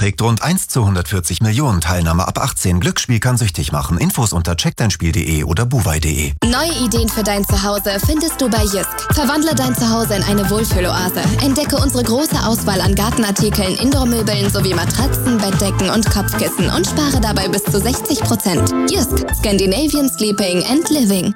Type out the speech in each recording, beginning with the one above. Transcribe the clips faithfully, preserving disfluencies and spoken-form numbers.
trägt rund eins zu hundertvierzig Millionen. Teilnahme ab achtzehn. Glücksspiel kann süchtig machen. Infos unter check dein spiel punkt de oder buwei punkt de. Neue Ideen für dein Zuhause findest du bei Jysk. Verwandle dein Zuhause in eine Wohlfühloase. Entdecke unsere große Auswahl an Gartenartikeln, Indoormöbeln sowie Matratzen, Bettdecken und Kopfkissen und spare dabei bis zu sechzig Prozent. Jysk. Scandinavian Sleeping and Living.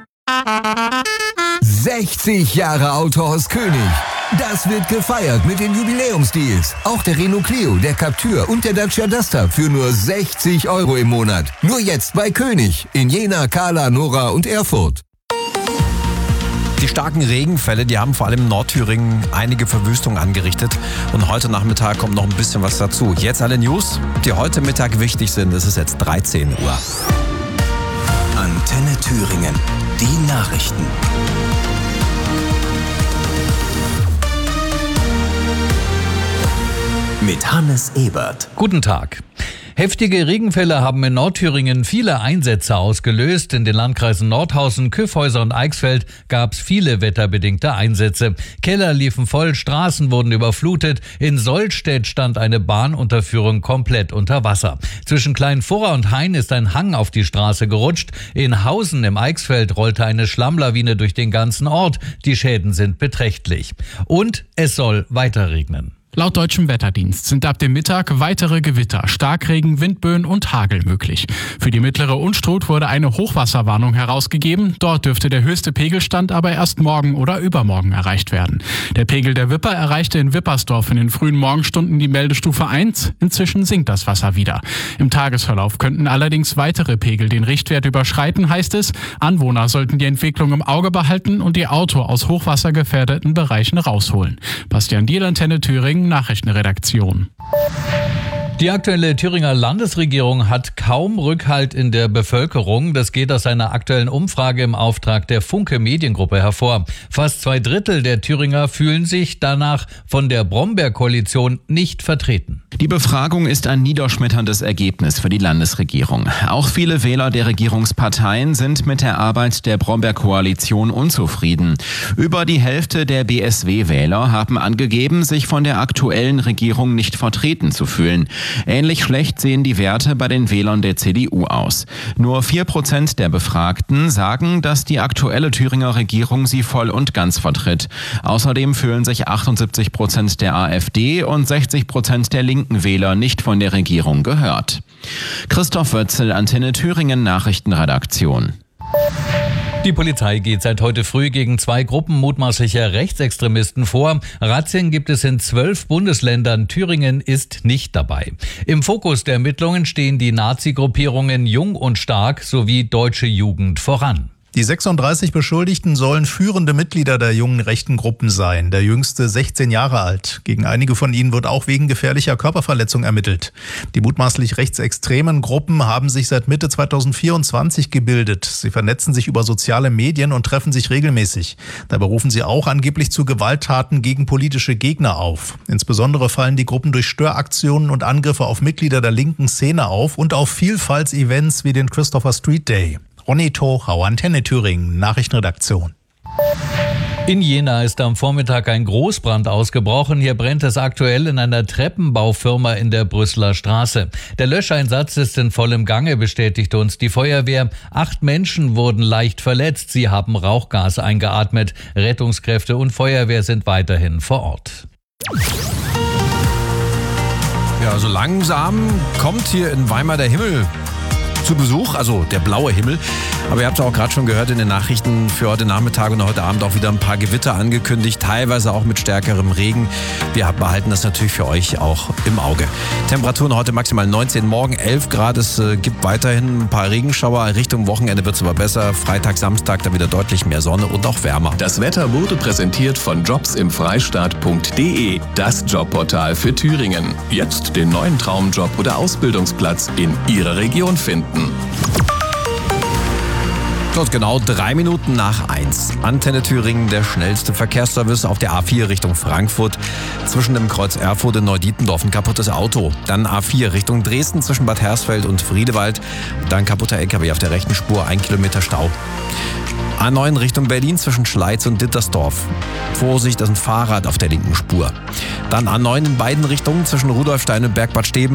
sechzig Jahre Autohaus König. Das wird gefeiert mit den Jubiläumsdeals. Auch der Renault Clio, der Captur und der Dacia Duster für nur sechzig Euro im Monat. Nur jetzt bei König in Jena, Kahla, Nora und Erfurt. Die starken Regenfälle, die haben vor allem in Nordthüringen einige Verwüstungen angerichtet. Und heute Nachmittag kommt noch ein bisschen was dazu. Jetzt alle News, die heute Mittag wichtig sind. Es ist jetzt dreizehn Uhr. Antenne Thüringen. Die Nachrichten. Mit Hannes Ebert. Guten Tag. Heftige Regenfälle haben in Nordthüringen viele Einsätze ausgelöst. In den Landkreisen Nordhausen, Kyffhäuser und Eichsfeld gab es viele wetterbedingte Einsätze. Keller liefen voll, Straßen wurden überflutet. In Sollstedt stand eine Bahnunterführung komplett unter Wasser. Zwischen Kleinfurra und Hain ist ein Hang auf die Straße gerutscht. In Hausen im Eichsfeld rollte eine Schlammlawine durch den ganzen Ort. Die Schäden sind beträchtlich. Und es soll weiter regnen. Laut deutschem Wetterdienst sind ab dem Mittag weitere Gewitter, Starkregen, Windböen und Hagel möglich. Für die mittlere Unstrut wurde eine Hochwasserwarnung herausgegeben. Dort dürfte der höchste Pegelstand aber erst morgen oder übermorgen erreicht werden. Der Pegel der Wipper erreichte in Wippersdorf in den frühen Morgenstunden die Meldestufe eins. Inzwischen sinkt das Wasser wieder. Im Tagesverlauf könnten allerdings weitere Pegel den Richtwert überschreiten, heißt es. Anwohner sollten die Entwicklung im Auge behalten und ihr Auto aus hochwassergefährdeten Bereichen rausholen. Bastian Diel, Antenne Thüringen, Nachrichtenredaktion. Die aktuelle Thüringer Landesregierung hat kaum Rückhalt in der Bevölkerung. Das geht aus einer aktuellen Umfrage im Auftrag der Funke Mediengruppe hervor. Fast zwei Drittel der Thüringer fühlen sich danach von der Brombeer-Koalition nicht vertreten. Die Befragung ist ein niederschmetterndes Ergebnis für die Landesregierung. Auch viele Wähler der Regierungsparteien sind mit der Arbeit der Brombeer-Koalition unzufrieden. Über die Hälfte der B S W-Wähler haben angegeben, sich von der aktuellen Regierung nicht vertreten zu fühlen. Ähnlich schlecht sehen die Werte bei den Wählern der C D U aus. Nur vier Prozent der Befragten sagen, dass die aktuelle Thüringer Regierung sie voll und ganz vertritt. Außerdem fühlen sich achtundsiebzig Prozent der AfD und sechzig Prozent der linken Wähler nicht von der Regierung gehört. Christoph Wötzel, Antenne Thüringen Nachrichtenredaktion. Die Polizei geht seit heute früh gegen zwei Gruppen mutmaßlicher Rechtsextremisten vor. Razzien gibt es in zwölf Bundesländern. Thüringen ist nicht dabei. Im Fokus der Ermittlungen stehen die Nazi-Gruppierungen Jung und Stark sowie Deutsche Jugend voran. Die sechsunddreißig Beschuldigten sollen führende Mitglieder der jungen rechten Gruppen sein. Der jüngste sechzehn Jahre alt. Gegen einige von ihnen wird auch wegen gefährlicher Körperverletzung ermittelt. Die mutmaßlich rechtsextremen Gruppen haben sich seit Mitte zweitausendvierundzwanzig gebildet. Sie vernetzen sich über soziale Medien und treffen sich regelmäßig. Dabei rufen sie auch angeblich zu Gewalttaten gegen politische Gegner auf. Insbesondere fallen die Gruppen durch Störaktionen und Angriffe auf Mitglieder der linken Szene auf und auf Vielfaltsevents wie den Christopher Street Day. Ronny Tochau, Antenne Thüringen, Nachrichtenredaktion. In Jena ist am Vormittag ein Großbrand ausgebrochen. Hier brennt es aktuell in einer Treppenbaufirma in der Brüsseler Straße. Der Löscheinsatz ist in vollem Gange, bestätigte uns die Feuerwehr. Acht Menschen wurden leicht verletzt. Sie haben Rauchgas eingeatmet. Rettungskräfte und Feuerwehr sind weiterhin vor Ort. Ja, so langsam kommt hier in Weimar der Himmel zu Besuch, also der blaue Himmel. Aber ihr habt es auch gerade schon gehört in den Nachrichten für heute Nachmittag und heute Abend auch wieder ein paar Gewitter angekündigt, teilweise auch mit stärkerem Regen. Wir behalten das natürlich für euch auch im Auge. Temperaturen heute maximal neunzehn, morgen elf Grad. Es äh, gibt weiterhin ein paar Regenschauer. Richtung Wochenende wird es aber besser. Freitag, Samstag dann wieder deutlich mehr Sonne und auch wärmer. Das Wetter wurde präsentiert von jobs im freistaat punkt de, das Jobportal für Thüringen. Jetzt den neuen Traumjob oder Ausbildungsplatz in Ihrer Region finden. Dort genau drei Minuten nach eins. Antenne Thüringen, der schnellste Verkehrsservice auf der A vier Richtung Frankfurt. Zwischen dem Kreuz Erfurt und Neudietendorf ein kaputtes Auto. Dann A vier Richtung Dresden zwischen Bad Hersfeld und Friedewald. Dann kaputter L K W auf der rechten Spur, ein Kilometer Stau. A neun Richtung Berlin zwischen Schleiz und Dittersdorf. Vorsicht, das ist ein Fahrrad auf der linken Spur. Dann A neun in beiden Richtungen zwischen Rudolfstein und Bergbad Steben.